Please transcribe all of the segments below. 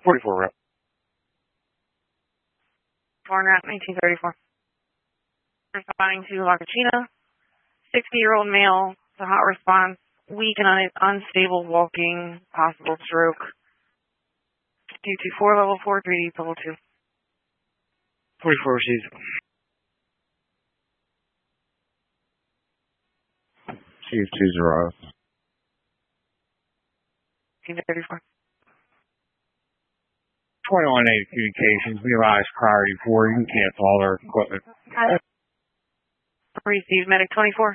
44 rep. Foreign route 1934. Responding to La Cucina. 60-year-old male. It's a hot response. Weak and unstable walking. Possible stroke. 224 level 4, 3D level 2. 44 received. Chief 20. 1934. 2180 communications. We advise priority 4. You can cancel all their equipment. Received. Medic 24.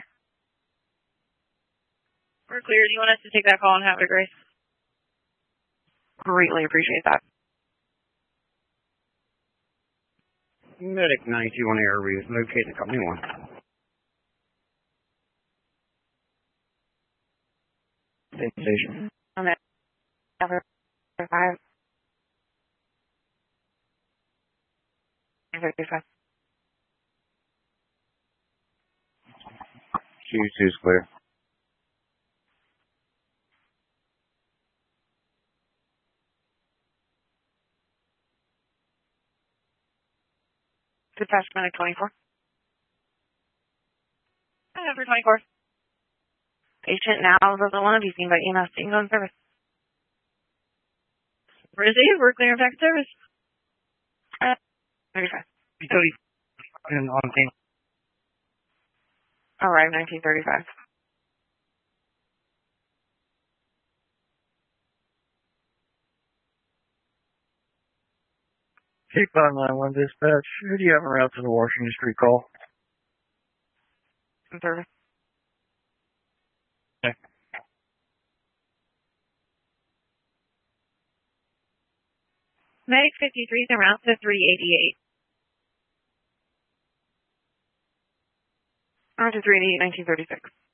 We're clear. Do you want us to take that call and have it, Grace? Greatly appreciate that. Medic 921 Air Reef. Locate the company 1. Station. On that. 5. 35. Chief 2 is clear. Dispatch Medic 24. Number 24. Patient now doesn't want to be seen by EMS. Being on service. Receive. We're clear back service. 35. Utility on team. Arrive 1935. Cape 591 dispatch. Who do you have en route to the Washington Street call? In service. Okay. Medic 53 is en route to 388. On to 388, 1936.